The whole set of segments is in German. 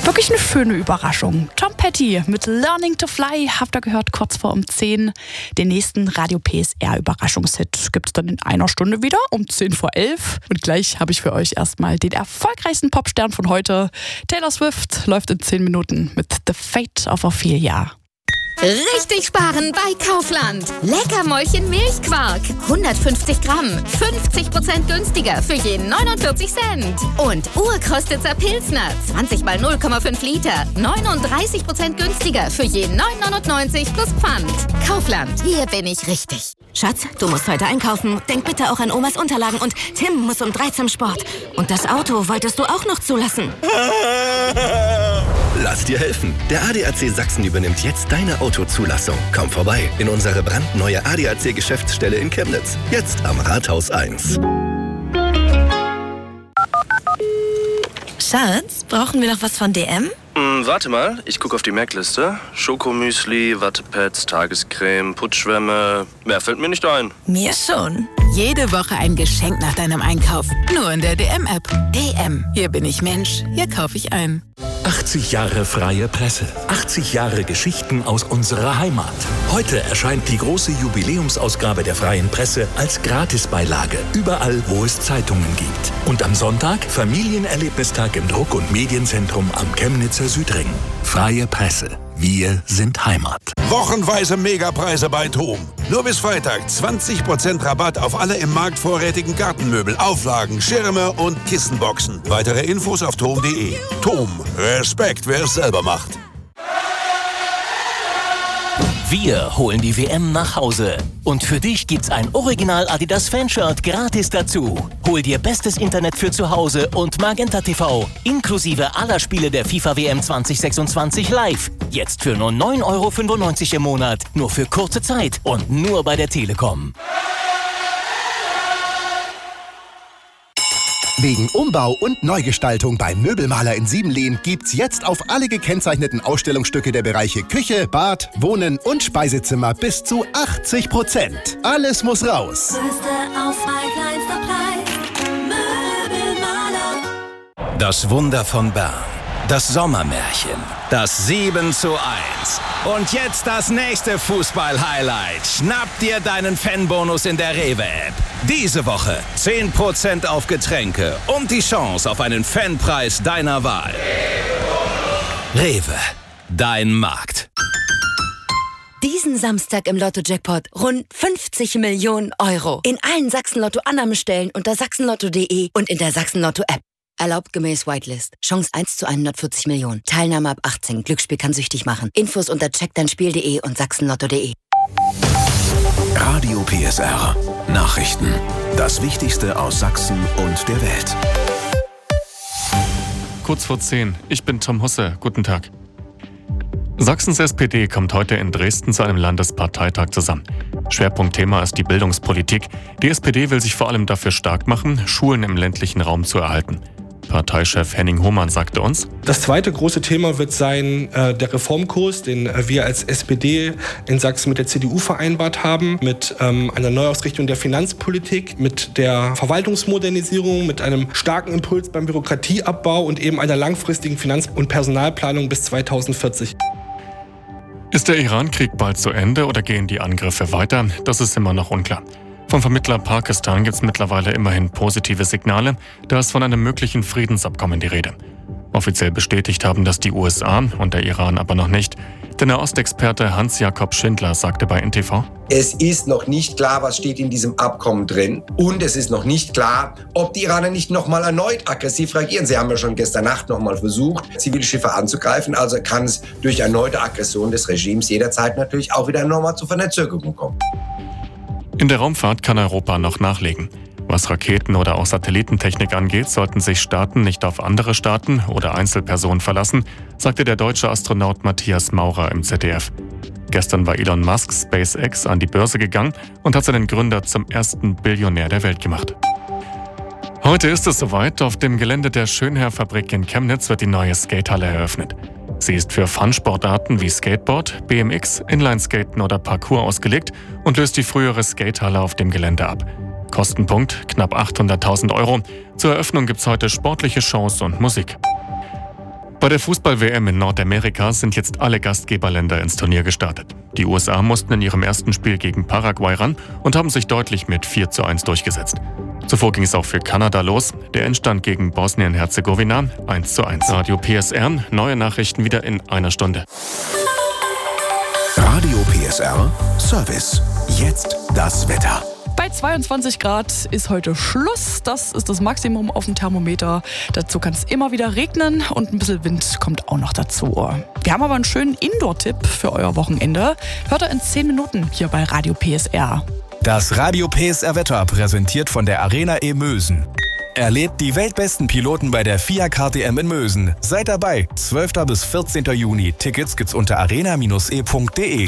Wirklich eine schöne Überraschung. Tom Petty mit Learning to Fly habt ihr gehört, kurz vor um 10. Den nächsten Radio PSR Überraschungshit gibt es dann in einer Stunde wieder um 10 vor 11. Und gleich habe ich für euch erstmal den erfolgreichsten Popstern von heute. Taylor Swift läuft in 10 Minuten mit The Fate of Ophelia. Richtig sparen bei Kaufland. Leckermäulchen Milchquark. 150 Gramm. 50% günstiger für jeden 49 Cent. Und Urkostitzer Pilsner. 20 mal 0,5 Liter. 39% günstiger für jeden 9,99 plus Pfand. Kaufland. Hier bin ich richtig. Schatz, du musst heute einkaufen. Denk bitte auch an Omas Unterlagen. Und Tim muss um 3 zum Sport. Und das Auto wolltest du auch noch zulassen. Lass dir helfen. Der ADAC Sachsen übernimmt jetzt deine Autozulassung. Komm vorbei in unsere brandneue ADAC-Geschäftsstelle in Chemnitz. Jetzt am Rathaus 1. Schatz, brauchen wir noch was von DM? Warte mal, ich gucke auf die Merkliste. Schokomüsli, Wattepads, Tagescreme, Putzschwämme. Mehr fällt mir nicht ein. Mir schon. Jede Woche ein Geschenk nach deinem Einkauf. Nur in der DM-App. DM. Hier bin ich Mensch. Hier kaufe ich ein. 80 Jahre freie Presse. 80 Jahre Geschichten aus unserer Heimat. Heute erscheint die große Jubiläumsausgabe der Freien Presse als Gratisbeilage. Überall, wo es Zeitungen gibt. Und am Sonntag Familienerlebnistag im Druck- und Medienzentrum am Chemnitzer Südring. Freie Presse. Wir sind Heimat. Wochenweise Megapreise bei TOM. Nur bis Freitag 20% Rabatt auf alle im Markt vorrätigen Gartenmöbel, Auflagen, Schirme und Kissenboxen. Weitere Infos auf tom.de. TOM. Respekt, wer es selber macht. Wir holen die WM nach Hause. Und für dich gibt's ein Original Adidas Fanshirt gratis dazu. Hol dir bestes Internet für zu Hause und Magenta TV. Inklusive aller Spiele der FIFA WM 2026 live. Jetzt für nur 9,95 € im Monat. Nur für kurze Zeit und nur bei der Telekom. Wegen Umbau und Neugestaltung beim Möbelmaler in Siebenlehn gibt's jetzt auf alle gekennzeichneten Ausstellungsstücke der Bereiche Küche, Bad, Wohnen und Speisezimmer bis zu 80%. Alles muss raus. Größte Auswahl, kleinster Preis. Möbelmaler. Das Wunder von Bern. Das Sommermärchen. Das 7:1. Und jetzt das nächste Fußball-Highlight. Schnapp dir deinen Fanbonus in der Rewe-App. Diese Woche 10% auf Getränke und die Chance auf einen Fanpreis deiner Wahl. Rewe, dein Markt. Diesen Samstag im Lotto-Jackpot rund 50 Millionen €. In allen Sachsen-Lotto-Annahmestellen unter sachsenlotto.de und in der Sachsen-Lotto-App. Erlaubt gemäß Whitelist. Chance 1 zu 140 Millionen. Teilnahme ab 18. Glücksspiel kann süchtig machen. Infos unter checkdeinspiel.de und sachsenlotto.de. Radio PSR. Nachrichten. Das Wichtigste aus Sachsen und der Welt. Kurz vor 10. Ich bin Tom Husse. Guten Tag. Sachsens SPD kommt heute in Dresden zu einem Landesparteitag zusammen. Schwerpunktthema ist die Bildungspolitik. Die SPD will sich vor allem dafür stark machen, Schulen im ländlichen Raum zu erhalten. Parteichef Henning Hohmann sagte uns: Das zweite große Thema wird sein der Reformkurs, den wir als SPD in Sachsen mit der CDU vereinbart haben, mit einer Neuausrichtung der Finanzpolitik, mit der Verwaltungsmodernisierung, mit einem starken Impuls beim Bürokratieabbau und eben einer langfristigen Finanz- und Personalplanung bis 2040. Ist der Iran-Krieg bald zu Ende oder gehen die Angriffe weiter? Das ist immer noch unklar. Vom Vermittler Pakistan gibt es mittlerweile immerhin positive Signale. Da ist von einem möglichen Friedensabkommen die Rede. Offiziell bestätigt haben das die USA und der Iran aber noch nicht. Der Nahostexperte Hans-Jakob Schindler sagte bei NTV: Es ist noch nicht klar, was steht in diesem Abkommen drin. Und es ist noch nicht klar, ob die Iraner nicht nochmal erneut aggressiv reagieren. Sie haben ja schon gestern Nacht nochmal versucht, Zivilschiffe anzugreifen. Also kann es durch erneute Aggression des Regimes jederzeit natürlich auch wieder nochmal zu Verzögerungen kommen. In der Raumfahrt kann Europa noch nachlegen. Was Raketen oder auch Satellitentechnik angeht, sollten sich Staaten nicht auf andere Staaten oder Einzelpersonen verlassen, sagte der deutsche Astronaut Matthias Maurer im ZDF. Gestern war Elon Musk SpaceX an die Börse gegangen und hat seinen Gründer zum ersten Billionär der Welt gemacht. Heute ist es soweit. Auf dem Gelände der Schönherr-Fabrik in Chemnitz wird die neue Skatehalle eröffnet. Sie ist für Fun-Sportarten wie Skateboard, BMX, Inlineskaten oder Parkour ausgelegt und löst die frühere Skatehalle auf dem Gelände ab. Kostenpunkt knapp 800.000 €. Zur Eröffnung gibt's heute sportliche Shows und Musik. Bei der Fußball-WM in Nordamerika sind jetzt alle Gastgeberländer ins Turnier gestartet. Die USA mussten in ihrem ersten Spiel gegen Paraguay ran und haben sich deutlich mit 4:1 durchgesetzt. Zuvor ging es auch für Kanada los. Der Endstand gegen Bosnien-Herzegowina 1:1. Radio PSR, neue Nachrichten wieder in einer Stunde. Radio PSR Service. Jetzt das Wetter. Bei 22 Grad ist heute Schluss. Das ist das Maximum auf dem Thermometer. Dazu kann es immer wieder regnen und ein bisschen Wind kommt auch noch dazu. Wir haben aber einen schönen Indoor-Tipp für euer Wochenende. Hört ihr in 10 Minuten hier bei Radio PSR. Das Radio PSR Wetter präsentiert von der Arena E-Mösen. Erlebt die weltbesten Piloten bei der FIA KTM in Mösen. Seid dabei, 12. bis 14. Juni. Tickets gibt's unter arena-e.de.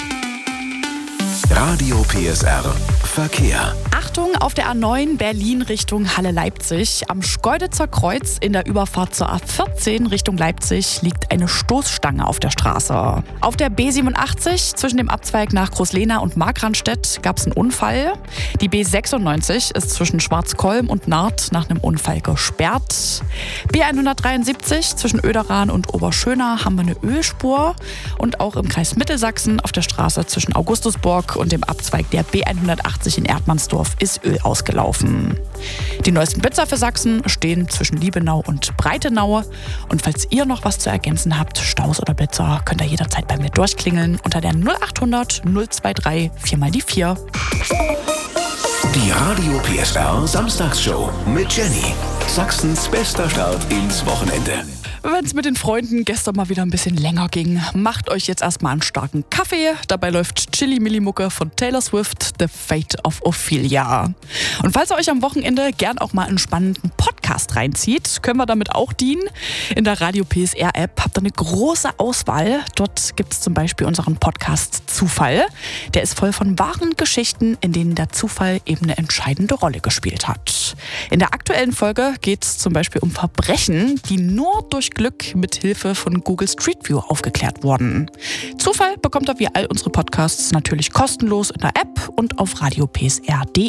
Radio PSR Verkehr. Achtung auf der A9 Berlin Richtung Halle-Leipzig. Am Schkeuditzer Kreuz in der Überfahrt zur A14 Richtung Leipzig liegt eine Stoßstange auf der Straße. Auf der B87 zwischen dem Abzweig nach Großlehna und Markranstädt gab es einen Unfall. Die B96 ist zwischen Schwarzkolm und Naht nach einem Unfall gesperrt. B173 zwischen Oederath und Oberschöna haben wir eine Ölspur. Und auch im Kreis Mittelsachsen auf der Straße zwischen Augustusburg und dem Abzweig der B180 in Erdmannsdorf ist Öl ausgelaufen. Die neuesten Blitzer für Sachsen stehen zwischen Liebenau und Breitenau. Und falls ihr noch was zu ergänzen habt, Staus oder Blitzer, könnt ihr jederzeit bei mir durchklingeln unter der 0800 023 4x4. Die Radio PSR Samstagsshow mit Jenny. Sachsens bester Start ins Wochenende. Wenn es mit den Freunden gestern mal wieder ein bisschen länger ging, macht euch jetzt erstmal einen starken Kaffee. Dabei läuft Chili Milli Mucke von Taylor Swift, The Fate of Ophelia. Und falls ihr euch am Wochenende gern auch mal einen spannenden Podcast reinzieht, können wir damit auch dienen. In der Radio PSR App habt ihr eine große Auswahl. Dort gibt es zum Beispiel unseren Podcast Zufall. Der ist voll von wahren Geschichten, in denen der Zufall eben eine entscheidende Rolle gespielt hat. In der aktuellen Folge geht es zum Beispiel um Verbrechen, die nur durch Glück mit Hilfe von Google Street View aufgeklärt wurden. Zufall bekommt ihr wie all unsere Podcasts natürlich kostenlos in der App und auf radiopsr.de.